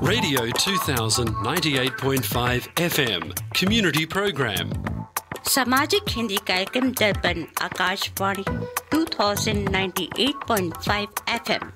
Radio 2000 98.5 FM Community Program. सामाजिक हिंदी कार्यक्रम दर्पण Akashvani 2098.5 FM।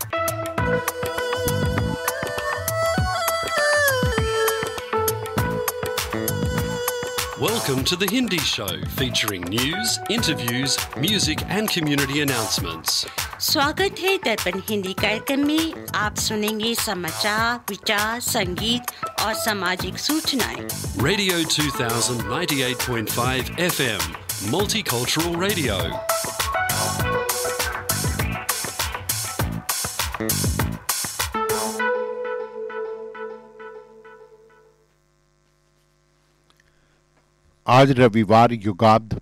Welcome to the Hindi Show, featuring news, interviews, music and community announcements. स्वागत है दर्पण हिंदी कार्यक्रम में। आप सुनेंगे समाचार, विचार, संगीत और सामाजिक सूचनाएं। Radio 2000 98.5 FM Multicultural Radio. आज रविवार युगाब्द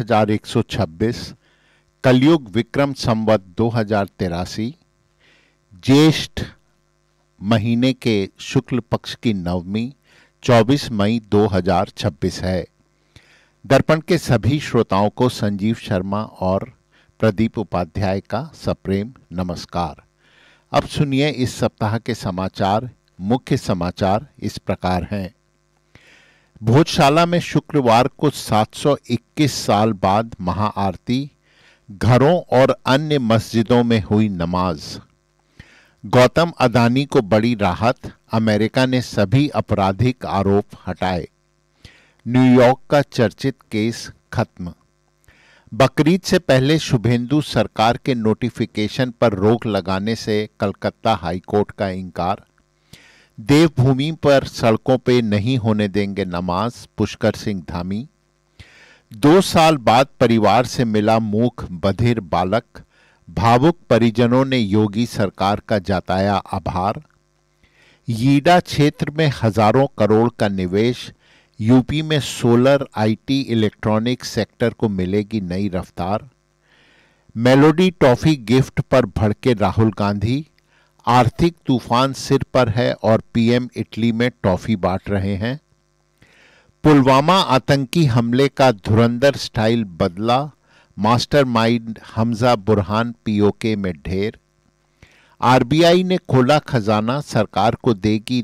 5126 कलयुग विक्रम संवत 2083 ज्येष्ठ महीने के शुक्ल पक्ष की नवमी 24 मई 2026 है। दर्पण के सभी श्रोताओं को संजीव शर्मा और प्रदीप उपाध्याय का सप्रेम नमस्कार। अब सुनिए इस सप्ताह के समाचार। मुख्य समाचार इस प्रकार हैं। भोजशाला में शुक्रवार को 721 साल बाद महाआरती, घरों और अन्य मस्जिदों में हुई नमाज। गौतम अदानी को बड़ी राहत, अमेरिका ने सभी आपराधिक आरोप हटाए। न्यूयॉर्क का चर्चित केस खत्म। बकरीद से पहले शुभेंदु सरकार के नोटिफिकेशन पर रोक लगाने से कलकत्ता हाईकोर्ट का इंकार। देवभूमि पर सड़कों पे नहीं होने देंगे नमाज, पुष्कर सिंह धामी। 2 साल बाद परिवार से मिला मूक बधिर बालक, भावुक परिजनों ने योगी सरकार का जताया आभार। यीडा क्षेत्र में हजारों करोड़ का निवेश, यूपी में सोलर, आईटी, इलेक्ट्रॉनिक सेक्टर को मिलेगी नई रफ्तार। मेलोडी टॉफी गिफ्ट पर भड़के राहुल गांधी, आर्थिक तूफान सिर पर है और पीएम इटली में टॉफी बांट रहे हैं। पुलवामा आतंकी हमले का धुरंधर स्टाइल बदला, मास्टरमाइंड हमजा बुरहान पीओके में ढेर। आरबीआई ने खोला खजाना, सरकार को देगी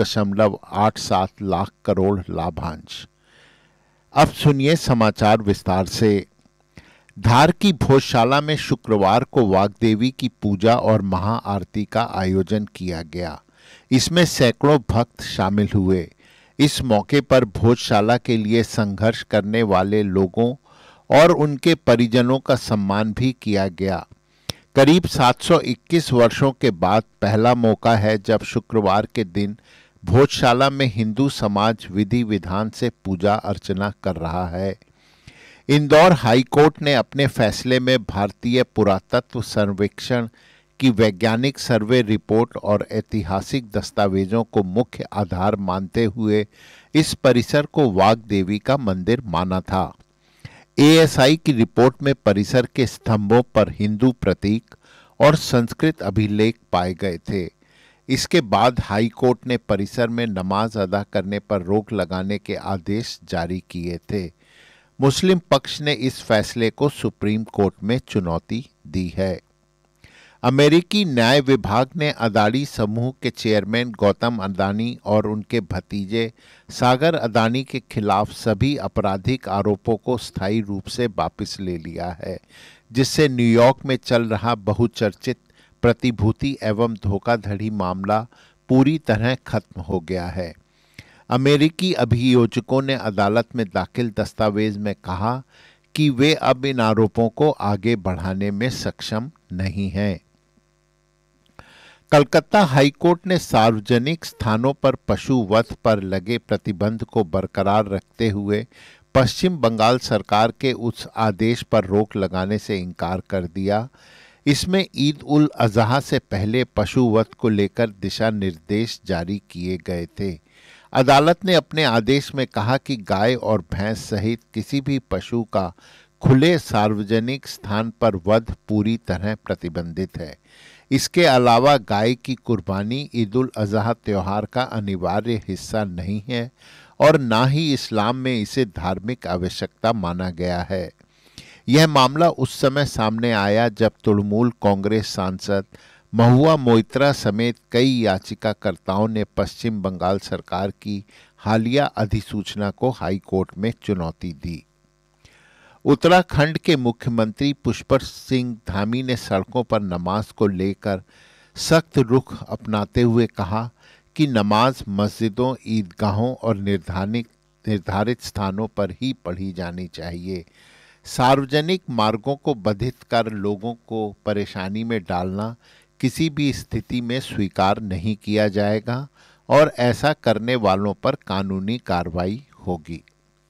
2.87 लाख करोड़ लाभांश। अब सुनिए समाचार विस्तार से। धार की भोजशाला में शुक्रवार को वाग्देवी की पूजा और महाआरती का आयोजन किया गया। इसमें सैकड़ों भक्त शामिल हुए। इस मौके पर भोजशाला के लिए संघर्ष करने वाले लोगों और उनके परिजनों का सम्मान भी किया गया। करीब 721 वर्षों के बाद पहला मौका है जब शुक्रवार के दिन भोजशाला में हिंदू समाज विधि विधान से पूजा अर्चना कर रहा है। इंदौर हाईकोर्ट ने अपने फैसले में भारतीय पुरातत्व सर्वेक्षण की वैज्ञानिक सर्वे रिपोर्ट और ऐतिहासिक दस्तावेजों को मुख्य आधार मानते हुए इस परिसर को वाग्देवी का मंदिर माना था। एएसआई की रिपोर्ट में परिसर के स्तंभों पर हिंदू प्रतीक और संस्कृत अभिलेख पाए गए थे। इसके बाद हाईकोर्ट ने परिसर में नमाज अदा करने पर रोक लगाने के आदेश जारी किए थे। मुस्लिम पक्ष ने इस फैसले को सुप्रीम कोर्ट में चुनौती दी है। अमेरिकी न्याय विभाग ने अदानी समूह के चेयरमैन गौतम अदानी और उनके भतीजे सागर अदानी के खिलाफ सभी आपराधिक आरोपों को स्थायी रूप से वापस ले लिया है, जिससे न्यूयॉर्क में चल रहा बहुचर्चित प्रतिभूति एवं धोखाधड़ी मामला पूरी तरह खत्म हो गया है। अमेरिकी अभियोजकों ने अदालत में दाखिल दस्तावेज में कहा कि वे अब इन आरोपों को आगे बढ़ाने में सक्षम नहीं हैं। कलकत्ता हाईकोर्ट ने सार्वजनिक स्थानों पर पशु वध पर लगे प्रतिबंध को बरकरार रखते हुए पश्चिम बंगाल सरकार के उस आदेश पर रोक लगाने से इनकार कर दिया। इसमें ईद उल अजहा से पहले पशु वध को लेकर दिशा निर्देश जारी किए गए थे। अदालत ने अपने आदेश में कहा कि गाय और भैंस सहित किसी भी पशु का खुले सार्वजनिक स्थान पर वध पूरी तरह प्रतिबंधित है। इसके अलावा गाय की कुर्बानी ईद उल अजहा त्योहार का अनिवार्य हिस्सा नहीं है और ना ही इस्लाम में इसे धार्मिक आवश्यकता माना गया है। यह मामला उस समय सामने आया जब तृणमूल कांग्रेस सांसद महुआ मोइत्रा समेत कई याचिकाकर्ताओं ने पश्चिम बंगाल सरकार की हालिया अधिसूचना को हाई कोर्ट में चुनौती दी। उत्तराखंड के मुख्यमंत्री पुष्कर सिंह धामी ने सड़कों पर नमाज को लेकर सख्त रुख अपनाते हुए कहा कि नमाज मस्जिदों, ईदगाहों और निर्धारित स्थानों पर ही पढ़ी जानी चाहिए। सार्वजनिक मार्गों को बाधित कर लोगों को परेशानी में डालना किसी भी स्थिति में स्वीकार नहीं किया जाएगा और ऐसा करने वालों पर कानूनी कार्रवाई होगी।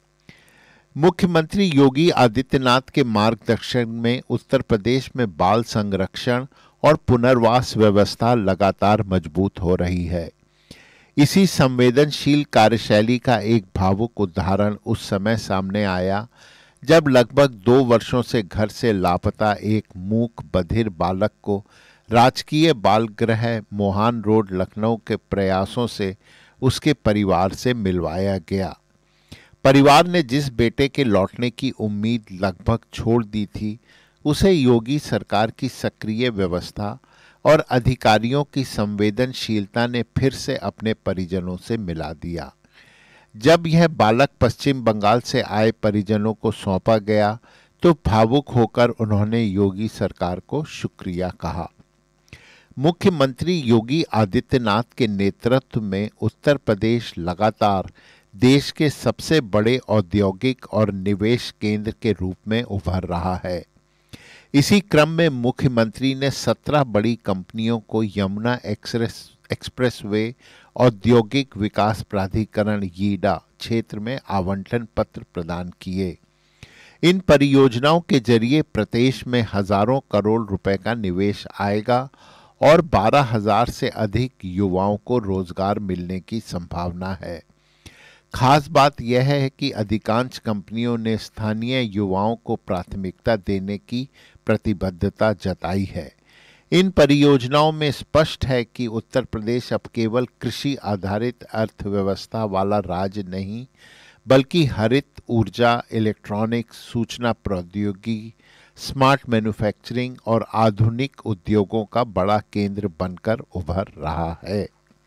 मुख्यमंत्री योगी आदित्यनाथ के मार्गदर्शन में उत्तर प्रदेश में बाल संरक्षण और पुनर्वास व्यवस्था लगातार मजबूत हो रही है। इसी संवेदनशील कार्यशैली का एक भावुक उदाहरण उस समय सामने आया जब लगभग 2 वर्षों से घर से लापता एक मूक बधिर बालक को राजकीय बाल गृह मोहान रोड लखनऊ के प्रयासों से उसके परिवार से मिलवाया गया। परिवार ने जिस बेटे के लौटने की उम्मीद लगभग छोड़ दी थी, उसे योगी सरकार की सक्रिय व्यवस्था और अधिकारियों की संवेदनशीलता ने फिर से अपने परिजनों से मिला दिया। जब यह बालक पश्चिम बंगाल से आए परिजनों को सौंपा गया तो भावुक होकर उन्होंने योगी सरकार को शुक्रिया कहा। मुख्यमंत्री योगी आदित्यनाथ के नेतृत्व में उत्तर प्रदेश लगातार देश के सबसे बड़े औद्योगिक और निवेश केंद्र के रूप में उभर रहा है। इसी क्रम में मुख्यमंत्री ने 17 बड़ी कंपनियों को यमुना एक्सप्रेसवे औद्योगिक विकास प्राधिकरण यीडा क्षेत्र में आवंटन पत्र प्रदान किए। इन परियोजनाओं के जरिए प्रदेश में हजारों करोड़ रुपए का निवेश आएगा और 12,000 से अधिक युवाओं को रोजगार मिलने की संभावना है। खास बात यह है कि अधिकांश कंपनियों ने स्थानीय युवाओं को प्राथमिकता देने की प्रतिबद्धता जताई है। इन परियोजनाओं में स्पष्ट है कि उत्तर प्रदेश अब केवल कृषि आधारित अर्थव्यवस्था वाला राज्य नहीं, बल्कि हरित ऊर्जा, इलेक्ट्रॉनिक्स, सूचना प्रौद्योगिकी, स्मार्ट मैन्युफैक्चरिंग और आधुनिक उद्योगों का बड़ा केंद्र बनकर उभर रहा है।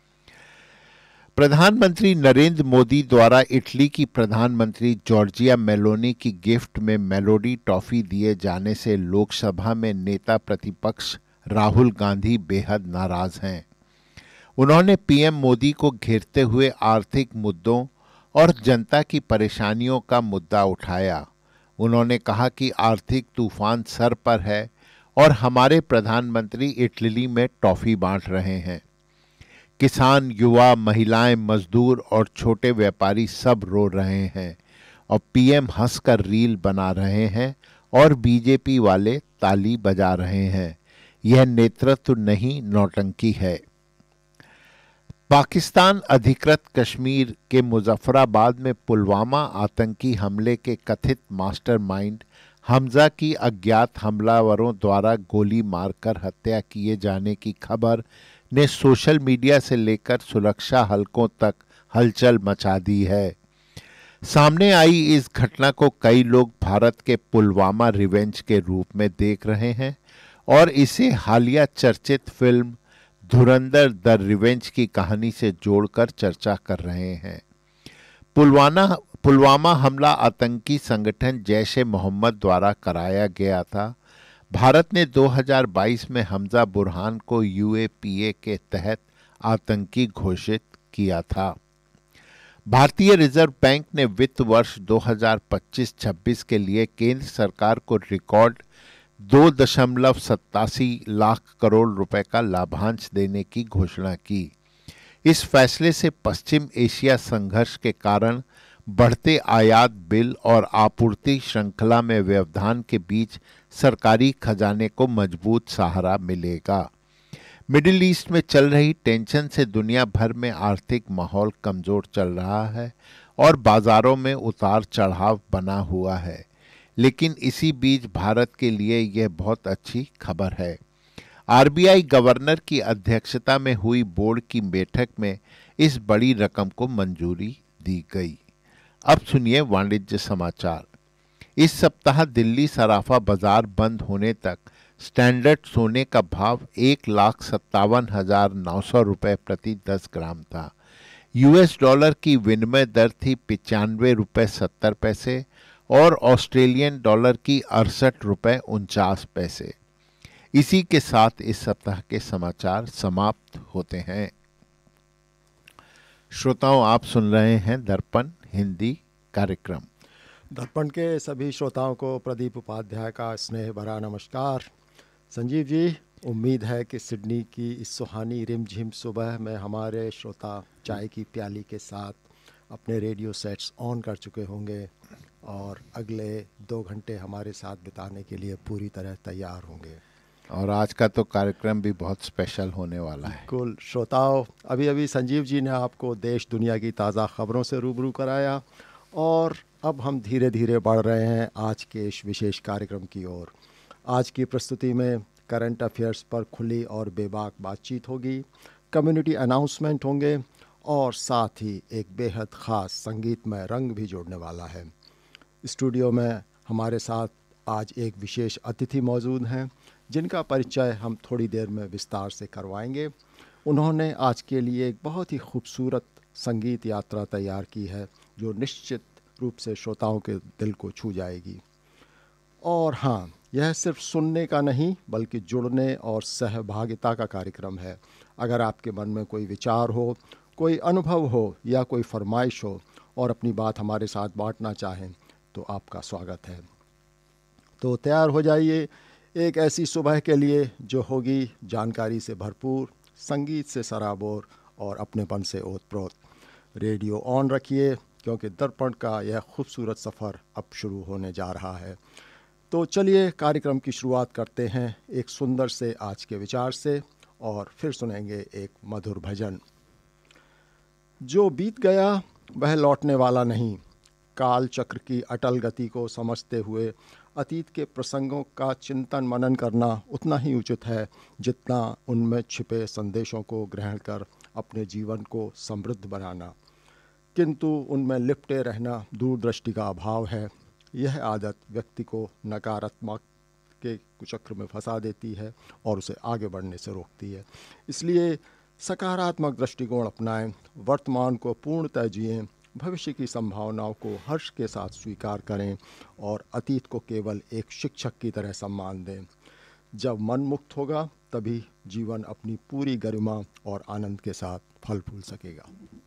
प्रधानमंत्री नरेंद्र मोदी द्वारा इटली की प्रधानमंत्री जॉर्जिया मेलोनी की गिफ्ट में मेलोडी टॉफी दिए जाने से लोकसभा में नेता प्रतिपक्ष राहुल गांधी बेहद नाराज हैं। उन्होंने पीएम मोदी को घेरते हुए आर्थिक मुद्दों और जनता की परेशानियों का मुद्दा उठाया। उन्होंने कहा कि आर्थिक तूफान सर पर है और हमारे प्रधानमंत्री इटली में टॉफी बांट रहे हैं। किसान, युवा, महिलाएं, मजदूर और छोटे व्यापारी सब रो रहे हैं और पीएम हंसकर रील बना रहे हैं और बीजेपी वाले ताली बजा रहे हैं। यह नेतृत्व नहीं, नौटंकी है। पाकिस्तान अधिकृत कश्मीर के मुजफ्फराबाद में पुलवामा आतंकी हमले के कथित मास्टरमाइंड हमजा की अज्ञात हमलावरों द्वारा गोली मारकर हत्या किए जाने की खबर ने सोशल मीडिया से लेकर सुरक्षा हलकों तक हलचल मचा दी है। सामने आई इस घटना को कई लोग भारत के पुलवामा रिवेंज के रूप में देख रहे हैं और इसे हालिया चर्चित फिल्म धुरंधर द रिवेंज की कहानी से जोड़कर चर्चा कर रहे हैं। पुलवामा हमला आतंकी संगठन जैश ए मोहम्मद द्वारा कराया गया था। भारत ने 2022 में हमजा बुरहान को यूएपीए के तहत आतंकी घोषित किया था। भारतीय रिजर्व बैंक ने वित्त वर्ष 2025-26 के लिए केंद्र सरकार को रिकॉर्ड 2.87 लाख करोड़ रुपए का लाभांश देने की घोषणा की। इस फैसले से पश्चिम एशिया संघर्ष के कारण बढ़ते आयात बिल और आपूर्ति श्रृंखला में व्यवधान के बीच सरकारी खजाने को मजबूत सहारा मिलेगा। मिडिल ईस्ट में चल रही टेंशन से दुनिया भर में आर्थिक माहौल कमजोर चल रहा है और बाजारों में उतार चढ़ाव बना हुआ है, लेकिन इसी बीच भारत के लिए यह बहुत अच्छी खबर है। आरबीआई गवर्नर की अध्यक्षता में हुई बोर्ड की बैठक में इस बड़ी रकम को मंजूरी दी गई। अब सुनिए वाणिज्य समाचार। इस सप्ताह दिल्ली सराफा बाजार बंद होने तक स्टैंडर्ड सोने का भाव 1,57,900 रुपये प्रति 10 ग्राम था। यूएस डॉलर की विनिमय दर थी 95 रुपये 70 पैसे और ऑस्ट्रेलियन डॉलर की 68 रुपये 49 पैसे। इसी के साथ इस सप्ताह के समाचार समाप्त होते हैं। श्रोताओं, आप सुन रहे हैं दर्पण हिंदी कार्यक्रम। दर्पण के सभी श्रोताओं को प्रदीप उपाध्याय का स्नेह भरा नमस्कार। संजीव जी, उम्मीद है कि सिडनी की इस सुहानी रिमझिम सुबह में हमारे श्रोता चाय की प्याली के साथ अपने रेडियो सेट्स ऑन कर चुके होंगे और अगले 2 घंटे हमारे साथ बिताने के लिए पूरी तरह तैयार होंगे। और आज का तो कार्यक्रम भी बहुत स्पेशल होने वाला है। बिल्कुल श्रोताओं, अभी संजीव जी ने आपको देश दुनिया की ताज़ा खबरों से रूबरू कराया और अब हम धीरे धीरे बढ़ रहे हैं आज के इस विशेष कार्यक्रम की ओर। आज की प्रस्तुति में करंट अफेयर्स पर खुली और बेबाक बातचीत होगी, कम्युनिटी अनाउंसमेंट होंगे और साथ ही एक बेहद ख़ास संगीतमय रंग भी जोड़ने वाला है। स्टूडियो में हमारे साथ आज एक विशेष अतिथि मौजूद हैं जिनका परिचय हम थोड़ी देर में विस्तार से करवाएंगे। उन्होंने आज के लिए एक बहुत ही खूबसूरत संगीत यात्रा तैयार की है जो निश्चित रूप से श्रोताओं के दिल को छू जाएगी। और हाँ, यह सिर्फ सुनने का नहीं बल्कि जुड़ने और सहभागिता का कार्यक्रम है। अगर आपके मन में कोई विचार हो, कोई अनुभव हो या कोई फरमाइश हो और अपनी बात हमारे साथ बांटना चाहें तो आपका स्वागत है। तो तैयार हो जाइए एक ऐसी सुबह के लिए जो होगी जानकारी से भरपूर, संगीत से सराबोर और अपनेपन से ओतप्रोत। रेडियो ऑन रखिए क्योंकि दर्पण का यह खूबसूरत सफ़र अब शुरू होने जा रहा है। तो चलिए कार्यक्रम की शुरुआत करते हैं एक सुंदर से आज के विचार से और फिर सुनेंगे एक मधुर भजन। जो बीत गया वह लौटने वाला नहीं। काल चक्र की अटल गति को समझते हुए अतीत के प्रसंगों का चिंतन मनन करना उतना ही उचित है जितना उनमें छिपे संदेशों को ग्रहण कर अपने जीवन को समृद्ध बनाना। किंतु उनमें लिपटे रहना दूरदृष्टि का अभाव है। यह आदत व्यक्ति को नकारात्मक के कुचक्र में फंसा देती है और उसे आगे बढ़ने से रोकती है। इसलिए सकारात्मक दृष्टिकोण अपनाएं, वर्तमान को पूर्णतः जिएं, भविष्य की संभावनाओं को हर्ष के साथ स्वीकार करें और अतीत को केवल एक शिक्षक की तरह सम्मान दें। जब मन मुक्त होगा तभी जीवन अपनी पूरी गरिमा और आनंद के साथ फल फूल सकेगा।